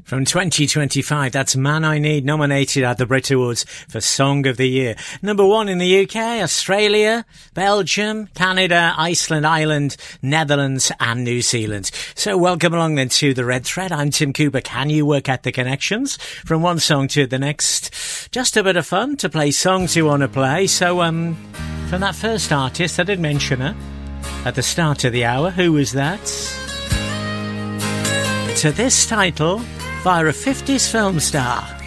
From 2025, that's Man I Need, nominated at the Brit Awards for Song of the Year. Number 1 in the UK, Australia, Belgium, Canada, Iceland, Ireland, Netherlands and New Zealand. So welcome along then to The Red Thread. I'm Tim Cooper. Can you work out the connections from one song to the next? Just a bit of fun to play songs you want to play. So from that first artist, I did mention her at the start of the hour. Who was that? To this title, via a 50s film star.